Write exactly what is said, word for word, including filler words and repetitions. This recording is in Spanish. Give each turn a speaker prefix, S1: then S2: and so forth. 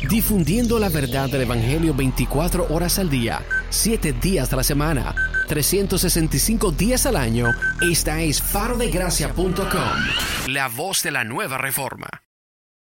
S1: Difundiendo la verdad del Evangelio veinticuatro horas al día, siete días a la semana, trescientos sesenta y cinco días al año. Esta es faro de gracia punto com, la voz de la nueva reforma.